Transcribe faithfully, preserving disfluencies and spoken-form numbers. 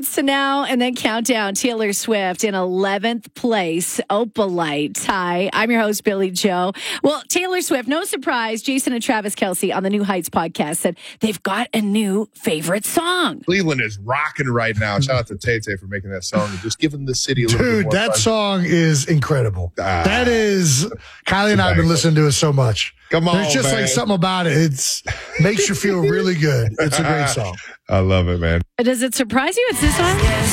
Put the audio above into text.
minutes to now, and then countdown. Taylor Swift in eleventh place. Opalite. Hi, I'm your host, Billy Joe. Well, Taylor Swift, no surprise, Jason and Travis Kelce on the New Heights podcast said they've got a new favorite song. Cleveland is rocking right now. Shout out to Tay Tay for making that song and just giving the city a little Dude, bit more that fun. song is incredible. Ah, that is, Kylie and I have been listening to it so much. Come on, There's just man. like something about it. It's makes you feel really good. It's a great song. I love it, man. Does it surprise you it's this one?